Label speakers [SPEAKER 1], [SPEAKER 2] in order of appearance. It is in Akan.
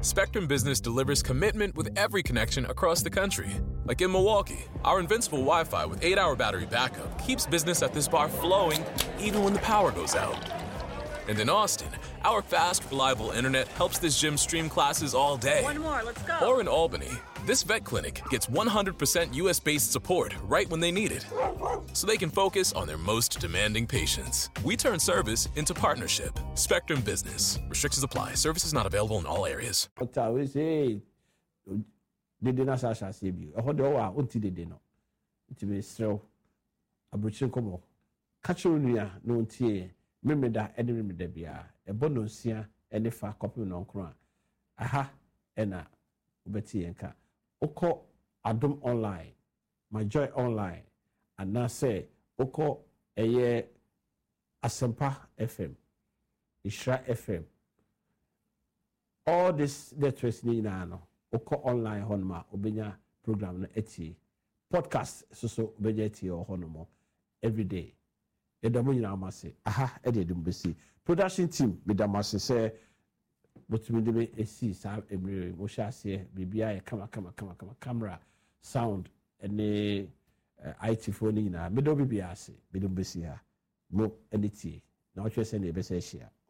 [SPEAKER 1] Spectrum Business delivers commitment with every connection across the country. Like in Milwaukee, our invincible Wi-Fi with 8-hour battery backup keeps business at this bar flowing even when the power goes out. And in Austin, our fast, reliable internet helps this gym stream classes all day.
[SPEAKER 2] One more, let's go.
[SPEAKER 1] Or in Albany, this vet clinic gets 100% US-based support right when they need it, so they can focus on their most demanding patients. We turn service into partnership. Spectrum Business. Restrictions apply. Services not available in all areas.
[SPEAKER 3] Memeda edemeda bia ebonosia ene fa kopim no nkro aha ena obeti yenka oko adom online my joy online and na say oko eye asempa fm ishra fm all this networks ni na no oko online honma obenya program no eti podcast so obenya eti honmo every day. Aha, production team with the master say, but me de esi sa emre mo sha se bibia ye camera sound and IT phone na me do bibia ase me do besi ha mo edit na o twese na e be se share